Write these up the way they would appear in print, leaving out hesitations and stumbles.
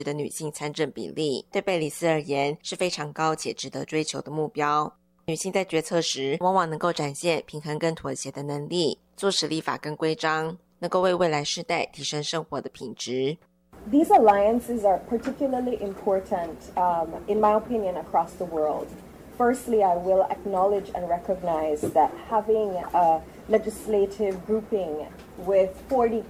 的女性参政比例，对贝里斯而言是非常高且值得追求的目标。女性在决策时往往能够展现平衡跟妥协的能力，做实立法跟规章，能够为未来世代提升生活的品质。 These alliances are particularly important, in my opinion, across the world. Firstly, I will acknowledge and recognize that having a legislative grouping with 40%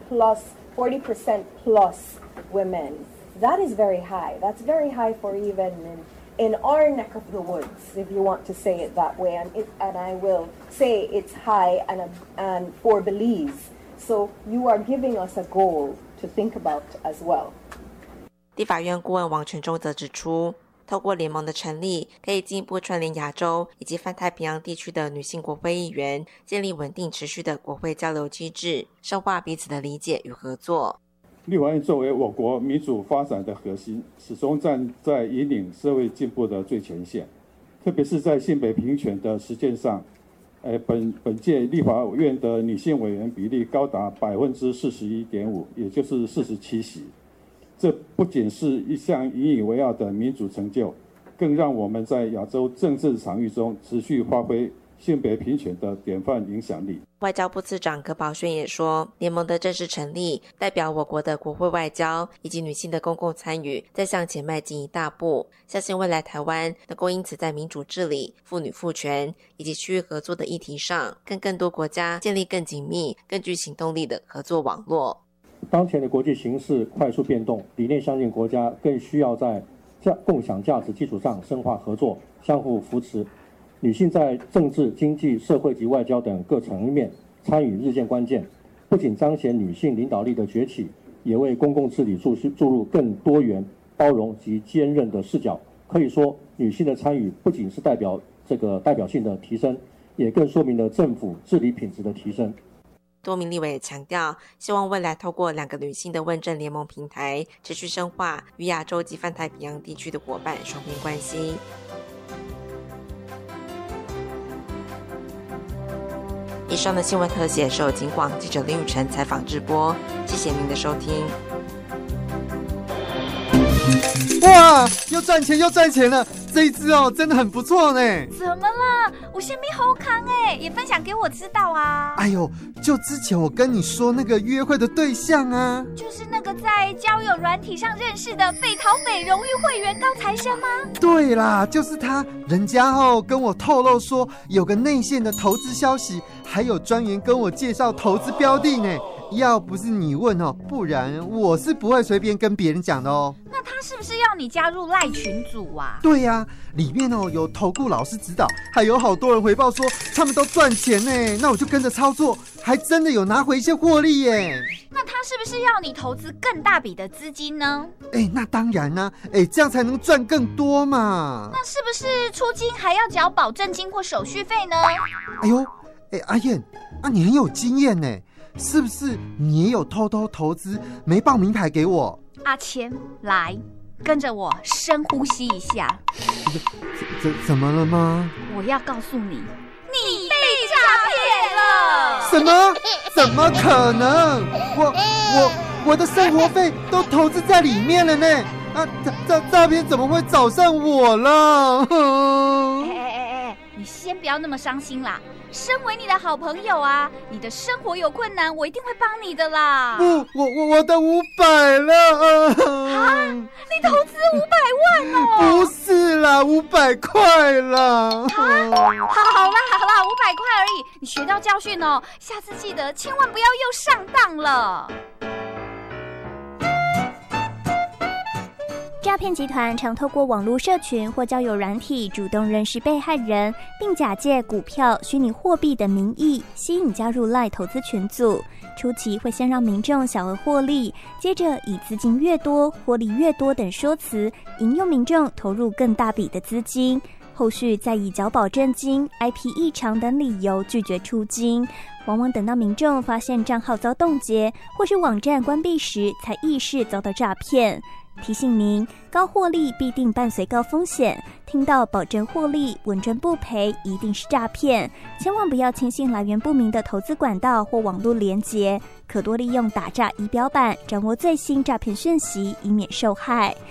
plus women, that is very high. That's very high for even in our neck of the woods, if you want to say it that way. And I will say it's high and for Belize. So you are giving us a goal to think about as well. 立法院顾问王全忠则指出，透过联盟的成立，可以进一步串联亚洲以及泛太平洋地区的女性国会议员，建立稳定持续的国会交流机制，深化彼此的理解与合作。 立法院作为我国民主发展的核心，始终站在引领社会进步的最前线，特别是在性别平权的实践上，本届立法院的女性委员比例高达 41.5%， 也就是47席。这不仅是一项引以为傲的民主成就，更让我们在亚洲政治场域中持续发挥性别平权的典范影响力。 外交部次长葛宝轩也说，联盟的正式成立代表我国的国会外交以及女性的公共参与再向前迈进一大步，相信未来台湾能够因此在民主治理、妇女赋权以及区域合作的议题上，跟更多国家建立更紧密、更具行动力的合作网络。 当前的国际形势快速变动，理念相近国家更需要在共享价值基础上深化合作，相互扶持。女性在政治、经济、社会及外交等各层面参与日渐关键，不仅彰显女性领导力的崛起，也为公共治理注入更多元、包容及坚韧的视角。可以说，女性的参与不仅是代表性的提升，也更说明了政府治理品质的提升。 多名立委也强调，希望未来透过2个女性的问政联盟平台，持续深化与亚洲及泛太平洋地区的伙伴双边关系。以上的新闻特写是由警广记者林宇晨采访直播，谢谢您的收听。 哇，又赚钱了！这一支真的很不错呢。 怎么了？我先没好康也分享给我知道啊。 哎呦，就之前我跟你说那个约会的对象啊， 就是那个在交友软体上认识的北桃北荣誉会员高材生吗？ 对啦，就是他。人家跟我透露说有个内线的投资消息，还有专员跟我介绍投资标的呢。要不是你问不然我是不会随便跟别人讲的哦。 那他是不是要你加入赖群组啊？ 对啊，里面有投顾老师指导，还有好多人回报说他们都赚钱呢。那我就跟着操作，还真的有拿回一些获利耶。 那他是不是要你投资更大笔的资金呢？ 那当然啦，这样才能赚更多嘛。 那是不是出金还要缴保证金或手续费呢？ 哎呦，阿燕你很有经验呢，是不是你也有偷偷投资没报名牌给我？ 阿谦，来跟着我深呼吸一下。 怎么了吗？ 我要告诉你，你被诈骗了。 什么？怎么可能？我的生活费都投资在里面了呢。诈骗怎么会找上我了？ 你先不要那么伤心啦。身为你的好朋友啊，你的生活有困难，我一定会帮你的啦。 我的500了。 你投资500万哦？ 不是啦，500块啦。 好啦，500块而已。你学到教训哦，下次记得千万不要又上当了。 诈骗集团常透过网络社群或交友软体主动认识被害人，并假借股票、虚拟货币的名义吸引加入 LINE 投资群组。初期会先让民众小额获利，接着以资金越多、获利越多等说辞，引诱民众投入更大笔的资金。后续再以缴保证金、IP 异常等理由拒绝出金，往往等到民众发现账号遭冻结或是网站关闭时，才意识遭到诈骗。 提醒您，高获利必定伴随高风险，听到保证获利、稳赚不赔，一定是诈骗，千万不要轻信来源不明的投资管道或网络连结，可多利用打诈仪表板掌握最新诈骗讯息，以免受害。